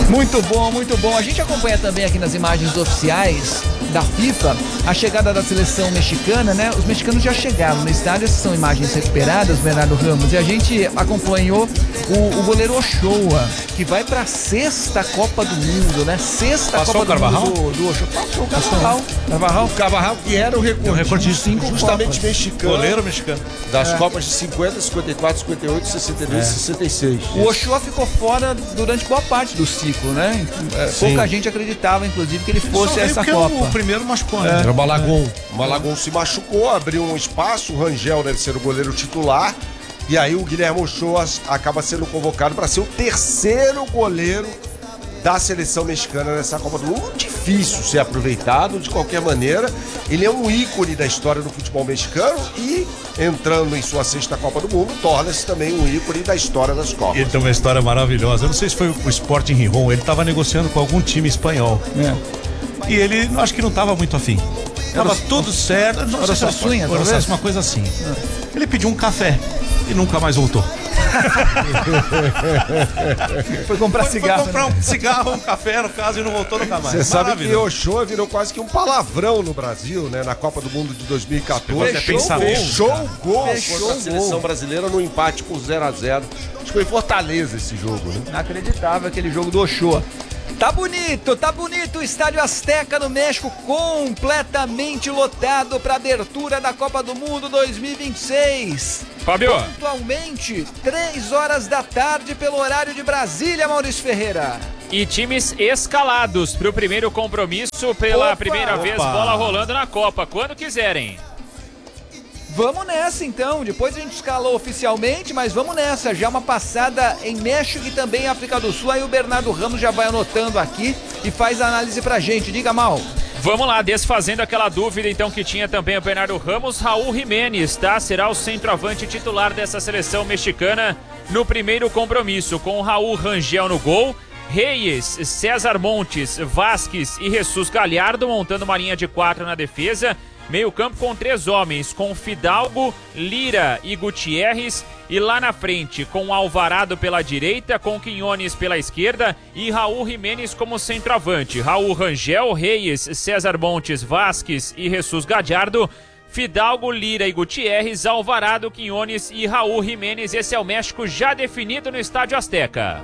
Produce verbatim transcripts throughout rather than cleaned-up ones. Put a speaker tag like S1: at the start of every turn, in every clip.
S1: Muito bom, muito bom. A gente acompanha também aqui nas imagens oficiais da FIFA a chegada da seleção mexicana, né? Os mexicanos já chegaram no estádio, essas são imagens recuperadas, Bernardo Ramos, e a gente acompanhou o, o goleiro Ochoa, que vai pra sexta Copa do Mundo, né? Sexta
S2: Passou
S1: Copa
S2: o
S1: do Mundo do, do Ochoa. Passou o Carvajal.
S3: Carvajal, Carvajal que era o recordista, justamente
S2: Copas.
S3: mexicano.
S2: Goleiro mexicano.
S3: Das
S1: É.
S3: Copas de cinquenta, cinquenta e quatro, cinquenta e oito, sessenta e dois e
S2: É.
S3: sessenta e seis.
S1: O Ochoa ficou fora durante boa parte do ciclo, né? É, pouca gente acreditava, inclusive, que ele fosse a essa Copa.
S2: O primeiro machucou, né?
S3: É.
S2: Era o Malagón.
S3: O Malagón se machucou, abriu um espaço, o Rangel deve ser o goleiro titular, e aí o Guilherme Ochoa acaba sendo convocado para ser o terceiro goleiro da seleção mexicana nessa Copa do Mundo. Difícil ser aproveitado de qualquer maneira. Ele é um ícone da história do futebol mexicano e, entrando em sua sexta Copa do Mundo, torna-se também um ícone da história das Copas.
S2: Ele tem uma história maravilhosa. Eu não sei se foi o Sporting Gijón, ele estava negociando com algum time espanhol.
S1: É.
S2: E ele, acho que não estava muito afim. Tava tudo certo. Não
S1: era
S2: sei se
S1: Sassunha,
S2: era
S1: talvez?
S2: uma coisa assim. Ele pediu um café e nunca mais voltou.
S1: Foi comprar
S2: Foi,
S1: cigarro.
S2: foi comprar
S1: né?
S2: um cigarro, um café, no caso, e não voltou nunca mais.
S3: Você sabe que
S2: Maravilhoso.
S3: Ochoa virou quase que um palavrão no Brasil, né? Na Copa do Mundo de dois mil e quatorze.
S2: Fechou o gol.
S3: Fechou o gol
S1: Fechou
S3: contra a
S1: o
S3: seleção
S1: gol.
S3: brasileira no empate por zero a zero. Acho que foi em Fortaleza esse jogo, né?
S1: Inacreditável aquele jogo do Ochoa. Tá bonito, tá bonito o Estádio Azteca no México, completamente lotado para abertura da Copa do Mundo dois mil e vinte e seis.
S4: Fábio.
S1: Pontualmente, três horas da tarde pelo horário de Brasília, Maurício Ferreira.
S4: E times escalados para o primeiro compromisso pela
S1: Opa,
S4: primeira
S2: opa.
S4: vez, bola rolando na Copa, quando quiserem.
S1: Vamos nessa então, depois a gente escalou oficialmente, mas vamos nessa, já uma passada em México e também África do Sul, aí o Bernardo Ramos já vai anotando aqui e faz a análise pra gente, diga, Mal.
S4: Vamos lá, desfazendo aquela dúvida então que tinha também o Bernardo Ramos, Raul Jiménez, tá? Será o centroavante titular dessa seleção mexicana no primeiro compromisso, com Raul Rangel no gol, Reyes, César Montes, Vasquez e Jesus Gallardo montando uma linha de quatro na defesa. Meio campo com três homens, com Fidalgo, Lira e Gutierrez. E lá na frente, com Alvarado pela direita, com Quiñones pela esquerda e Raul Jiménez como centroavante. Raul Rangel, Reyes, César Montes, Vasquez e Jesus Gallardo. Fidalgo, Lira e Gutierrez, Alvarado, Quiñones e Raul Jiménez. Esse é o México já definido no Estádio Azteca.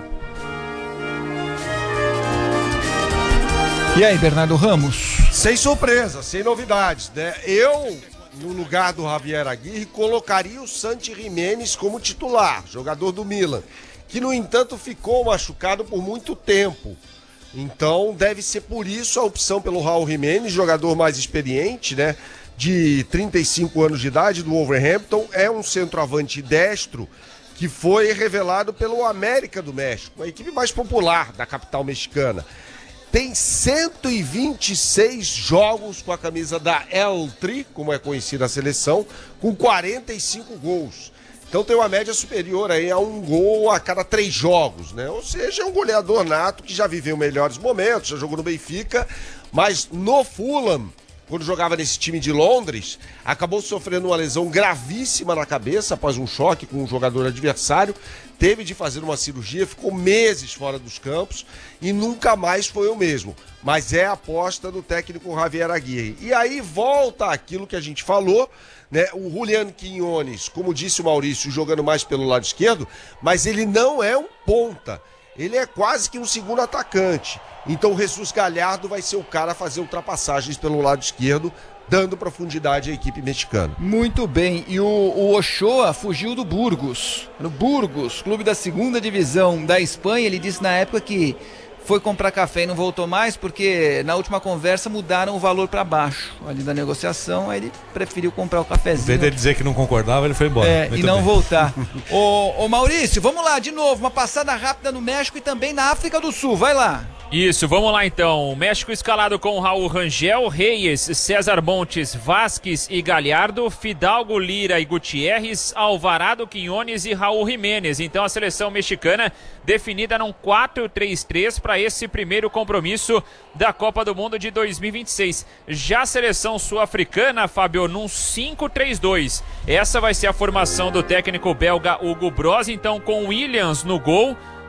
S1: E aí, Bernardo Ramos?
S3: Sem surpresa, sem novidades, né? Eu, no lugar do Javier Aguirre, colocaria o Santi Jiménez como titular, jogador do Milan, que, no entanto, ficou machucado por muito tempo. Então, deve ser por isso a opção pelo Raul Jiménez, jogador mais experiente, né? De trinta e cinco anos de idade, do Wolverhampton, é um centroavante destro que foi revelado pelo América do México, a equipe mais popular da capital mexicana. Tem cento e vinte e seis jogos com a camisa da El Tri, como é conhecida a seleção, com quarenta e cinco gols. Então tem uma média superior aí a um gol a cada três jogos, né? Ou seja, é um goleador nato que já viveu melhores momentos, já jogou no Benfica, mas no Fulham, quando jogava nesse time de Londres, acabou sofrendo uma lesão gravíssima na cabeça após um choque com um jogador adversário, teve de fazer uma cirurgia, ficou meses fora dos campos e nunca mais foi o mesmo. Mas é a aposta do técnico Javier Aguirre. E aí volta aquilo que a gente falou, né? O Julián Quiñones, como disse o Maurício, jogando mais pelo lado esquerdo, mas ele não é um ponta. Ele é quase que um segundo atacante. Então o Jesus Gallardo vai ser o cara a fazer ultrapassagens pelo lado esquerdo, dando profundidade à equipe mexicana.
S1: Muito bem, e o, o Ochoa fugiu do Burgos, no Burgos, clube da segunda divisão da Espanha. Ele disse na época que foi comprar café e não voltou mais, porque na última conversa mudaram o valor para baixo ali da negociação, aí ele preferiu comprar o cafezinho.
S2: Em vez dele dizer que não concordava, ele foi embora.
S1: É,
S2: Muito
S1: e não
S2: bem.
S1: voltar. ô, ô Maurício, vamos lá de novo, uma passada rápida no México e também na África do Sul, vai lá.
S4: Isso, vamos lá então. México escalado com Raul Rangel, Reyes, César Montes, Vasquez e Gallardo, Fidalgo, Lira e Gutierrez, Alvarado, Quiñones e Raul Jiménez. Então a seleção mexicana definida num quatro três três para esse primeiro compromisso da Copa do Mundo de dois mil e vinte e seis. Já a seleção sul-africana, Fábio, num cinco três dois. Essa vai ser a formação do técnico belga Hugo Broz, então com Williams no gol,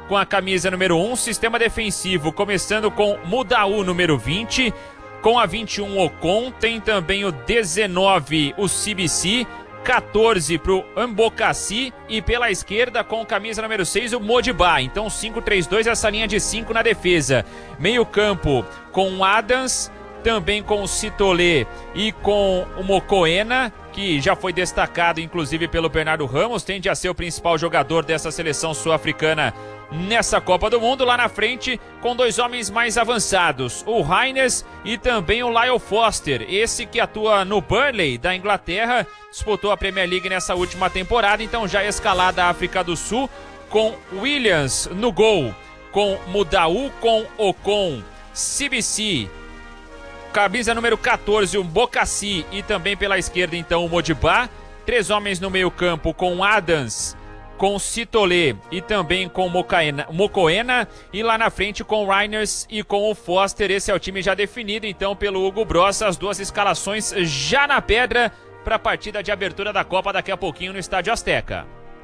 S4: com a camisa número um, sistema defensivo começando com Mudaú número vinte, com a vinte e um Ocon, tem também o dezenove, o C B C, quatorze para o Ambocassi e pela esquerda com camisa número seis o Modibá. Então cinco três dois, essa linha de cinco na defesa. Meio campo com o Adams, também com o Citolé e com o Mocoena, que já foi destacado inclusive pelo Bernardo Ramos, tende a ser o principal jogador dessa seleção sul-africana nessa Copa do Mundo. Lá na frente com dois homens mais avançados, o Reijers e também o Lyle Foster, esse que atua no Burnley da Inglaterra, disputou a Premier League nessa última temporada, então já escalada a África do Sul com Williams no gol, com Mudaú, com Ocon, C B C, camisa número quatorze, o Mbokassi e também pela esquerda então o Modibá. Três homens no meio campo com Adams, com o Citolé e também com o Mocoena, Mocoena, e lá na frente com o Reijers e com o Foster. Esse é o time já definido então pelo Hugo Bross, as duas escalações já na pedra para a partida de abertura da Copa daqui a pouquinho no Estádio Azteca.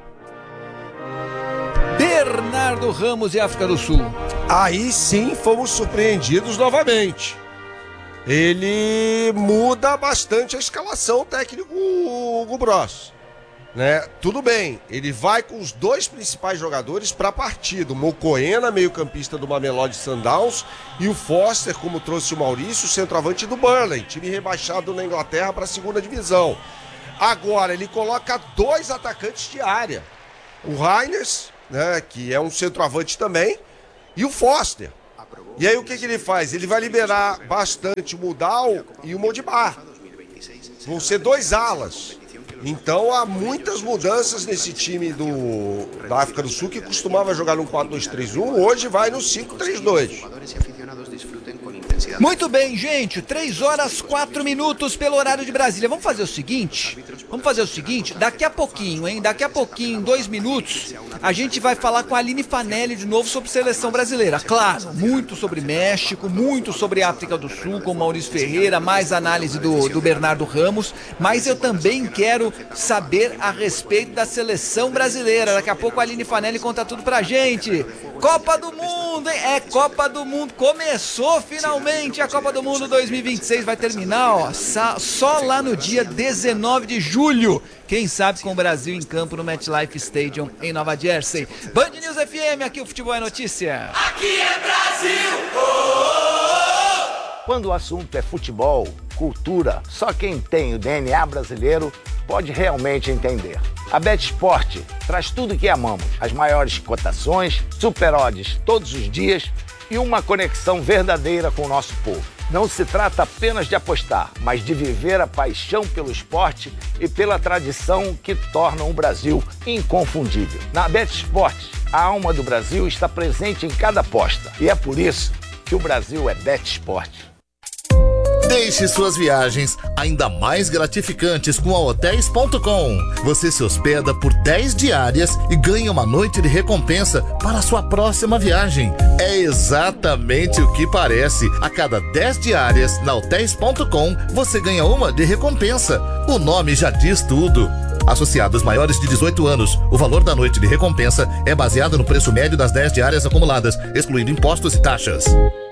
S1: Bernardo Ramos e África do Sul.
S3: Aí sim fomos surpreendidos novamente. Ele muda bastante a escalação técnico Hugo Bross, né? Tudo bem, ele vai com os dois principais jogadores para a partida, o Mocoena, meio-campista do Mamelodi Sundowns, e o Foster, como trouxe o Maurício, centroavante do Burnley, time rebaixado na Inglaterra para a segunda divisão. Agora ele coloca dois atacantes de área, o Reijers, né, que é um centroavante também, e o Foster. E aí o que, que ele faz? Ele vai liberar bastante o Mudaú e o Modibá. Vão ser dois alas. Então há muitas mudanças nesse time do, da África do Sul, que costumava jogar no quatro dois três um, hoje vai no cinco três dois.
S1: Muito bem, gente, três horas, quatro minutos pelo horário de Brasília. Vamos fazer o seguinte, vamos fazer o seguinte, daqui a pouquinho, hein, daqui a pouquinho, dois minutos, a gente vai falar com a Aline Fanelli de novo sobre seleção brasileira. Claro, muito sobre México, muito sobre África do Sul, com o Maurício Ferreira, mais análise do, do Bernardo Ramos, mas eu também quero saber a respeito da seleção brasileira. Daqui a pouco a Aline Fanelli conta tudo pra gente. Copa do Mundo, hein? É Copa do Mundo, começou finalmente a Copa do Mundo dois mil e vinte e seis, vai terminar, ó, só lá no dia dezenove de julho. Quem sabe com o Brasil em campo no MetLife Stadium em Nova Jersey. Band News F M, aqui o Futebol é Notícia.
S5: Aqui é Brasil! Oh, oh, oh.
S6: Quando o assunto é futebol, cultura, só quem tem o D N A brasileiro pode realmente entender. A BetSport traz tudo que amamos, as maiores cotações, super odds todos os dias e uma conexão verdadeira com o nosso povo. Não se trata apenas de apostar, mas de viver a paixão pelo esporte e pela tradição que tornam o Brasil inconfundível. Na BetSport, a alma do Brasil está presente em cada aposta e é por isso que o Brasil é BetSport.
S7: Deixe suas viagens ainda mais gratificantes com a hotéis ponto com. Você se hospeda por dez diárias e ganha uma noite de recompensa para a sua próxima viagem. É exatamente o que parece. A cada dez diárias na hotéis ponto com, você ganha uma de recompensa. O nome já diz tudo. Associados maiores de dezoito anos, o valor da noite de recompensa é baseado no preço médio das dez diárias acumuladas, excluindo impostos e taxas.